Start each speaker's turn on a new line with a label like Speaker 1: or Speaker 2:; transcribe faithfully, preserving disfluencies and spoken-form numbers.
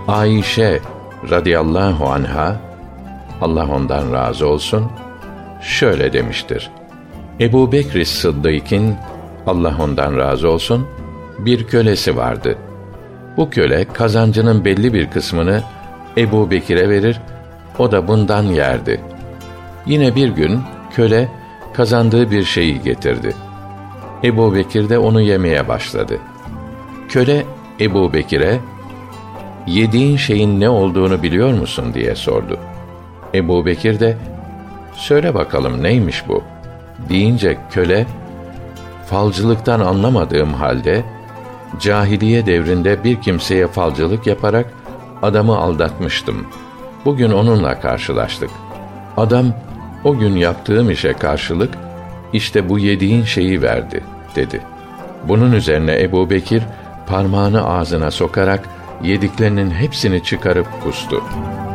Speaker 1: Ayşe radıyallahu anha, Allah ondan razı olsun, şöyle demiştir: Ebu Bekr Sıddık'ın, Allah ondan razı olsun, bir kölesi vardı. Bu köle kazancının belli bir kısmını Ebu Bekir'e verir, o da bundan yerdi. Yine bir gün köle kazandığı bir şeyi getirdi. Ebu Bekir de onu yemeye başladı. Köle Ebu Bekir'e, yediğin şeyin ne olduğunu biliyor musun diye sordu. Ebu Bekir de, söyle bakalım neymiş bu deyince köle, falcılıktan anlamadığım halde cahiliye devrinde bir kimseye falcılık yaparak adamı aldatmıştım. Bugün onunla karşılaştık. Adam o gün yaptığım işe karşılık işte bu yediğin şeyi verdi dedi. Bunun üzerine Ebu Bekir parmağını ağzına sokarak yediklerinin hepsini çıkarıp kustu.